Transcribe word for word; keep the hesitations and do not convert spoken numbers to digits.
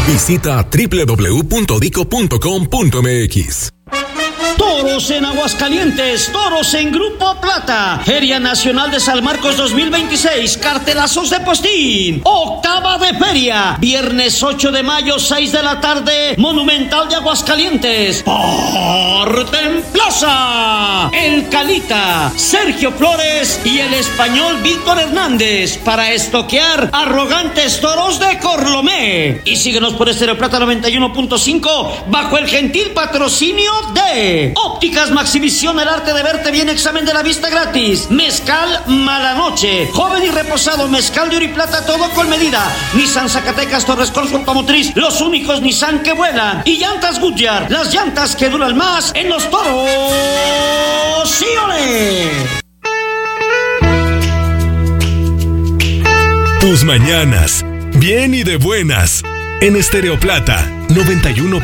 Visita doble u doble u doble u punto dico punto com punto eme equis. Toros en Aguascalientes, toros en Grupo Plata, Feria Nacional de San Marcos dos mil veintiséis, cartelazos de postín, octava de feria, viernes ocho de mayo, seis de la tarde, Monumental de Aguascalientes, Parte en Plaza, El Calita, Sergio Flores y el español Víctor Hernández, para estoquear arrogantes toros de Corlomé. Y síguenos por Estéreo Plata noventa y uno punto cinco, bajo el gentil patrocinio de Ópticas Maxivisión, el arte de verte bien, examen de la vista gratis. Mezcal Malanoche, joven y reposado, mezcal de oro y plata, todo con medida. Nissan Zacatecas, Torres Corso Automotriz, los únicos Nissan que vuelan. Y llantas Goodyear, las llantas que duran más en los toros. ¡Sí, ole! Tus mañanas, bien y de buenas, en Estéreo Plata noventa y uno